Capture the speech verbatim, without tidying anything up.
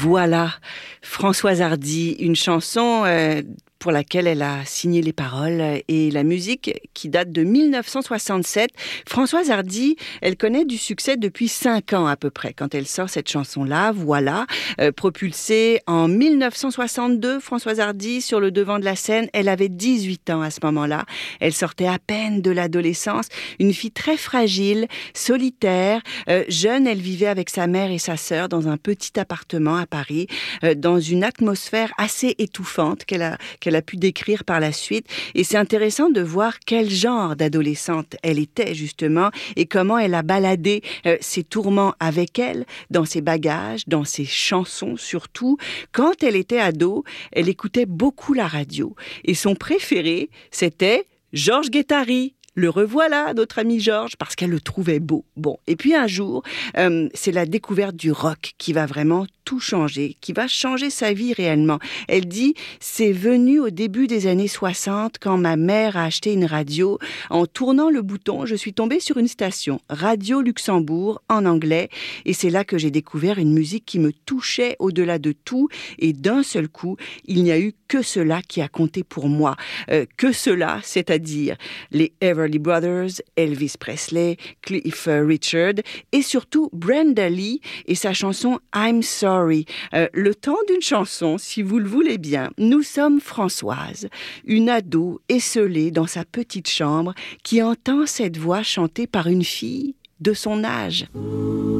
Voilà, Françoise Hardy, une chanson euh, pour laquelle elle a signé les paroles et la musique qui date de mille neuf cent soixante-sept. Françoise Hardy, elle connaît du succès depuis cinq ans à peu près quand elle sort cette chanson-là, Voilà, euh, propulsée en mille neuf cent soixante-deux, Françoise Hardy sur le devant de la scène, elle avait dix-huit ans à ce moment-là, elle sortait à peine de l'adolescence, une fille très fragile, solitaire, euh, jeune, elle vivait avec sa mère et sa sœur dans un petit appartement à Paris, euh, dans une atmosphère assez étouffante qu'elle a, qu'elle a pu décrire par la suite. Et c'est intéressant de voir quel genre d'adolescente elle était justement et comment elle a baladé euh, ses tourments avec elle, dans ses bagages, dans ses chansons surtout. Quand elle était ado, elle écoutait beaucoup la radio. Et son préféré, c'était Georges Guettari. Le revoilà, notre ami Georges, parce qu'elle le trouvait beau. Bon, et puis un jour, euh, c'est la découverte du rock qui va vraiment tout changer, qui va changer sa vie réellement. Elle dit, c'est venu au début des années soixante, quand ma mère a acheté une radio. En tournant le bouton, je suis tombée sur une station, Radio Luxembourg, en anglais, et c'est là que j'ai découvert une musique qui me touchait au-delà de tout, et d'un seul coup, il n'y a eu que cela qui a compté pour moi. Euh, que cela, c'est-à-dire les Everly Brothers, Elvis Presley, Cliff Richard et surtout Brenda Lee et sa chanson I'm Sorry. Euh, le temps d'une chanson, si vous le voulez bien. Nous sommes Françoise, une ado esseulée dans sa petite chambre qui entend cette voix chantée par une fille de son âge.